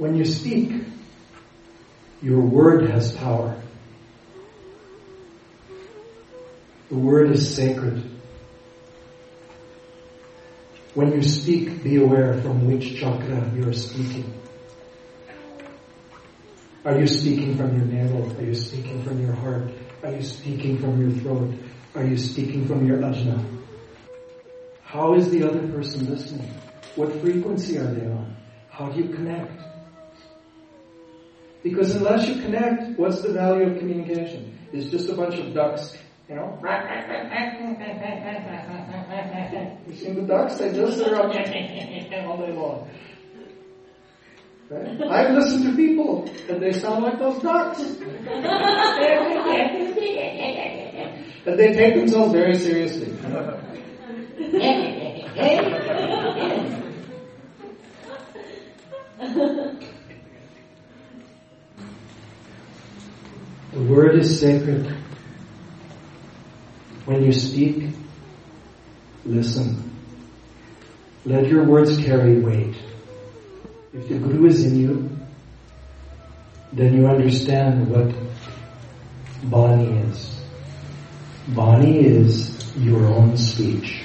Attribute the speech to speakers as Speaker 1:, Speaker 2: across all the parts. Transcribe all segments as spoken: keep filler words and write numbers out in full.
Speaker 1: When you speak, your word has power. The word is sacred. When you speak, be aware from which chakra you are speaking. Are you speaking from your navel? Are you speaking from your heart? Are you speaking from your throat? Are you speaking from your ajna? How is the other person listening? What frequency are they on? How do you connect? Because unless you connect, what's the value of communication? It's just a bunch of ducks, you know? You seen the ducks? They just sit around all day long. Right? I've listened to people, and they sound like those ducks. And they take themselves very seriously. The word is sacred. When you speak, listen. Let your words carry weight. If the Guru is in you, then you understand what Bani is. Bani is your own speech.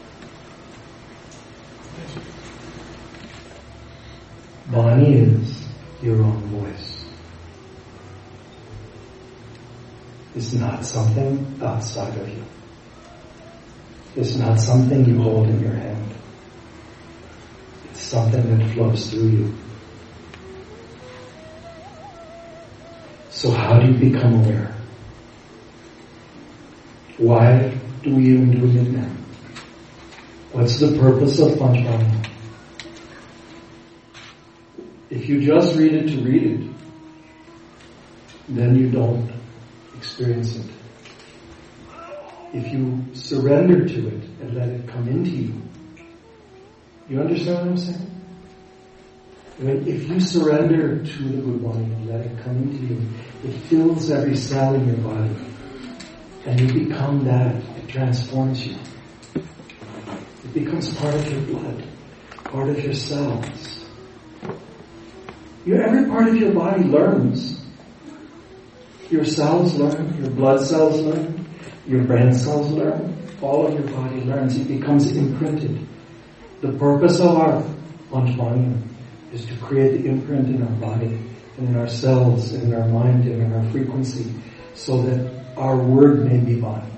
Speaker 1: Bani is your own voice. It's not something outside of you. It's not something you hold in your hand. It's something that flows through you. So how do you become aware? Why do we even do Yajna? What's the purpose of Panchmani? If you just read it to read it, then you don't experience it. If you surrender to it and let it come into you, you understand what I'm saying? When, if you surrender to the Gurbani and let it come into you, it fills every cell in your body. And you become that. It transforms you. It becomes part of your blood, part of your cells. Your, every part of your body learns. Your cells learn, your blood cells learn, your brain cells learn. All of your body learns. It becomes imprinted. The purpose of our Panchmani is to create the imprint in our body, and in our cells, and in our mind, and in our frequency, so that our word may be Bani.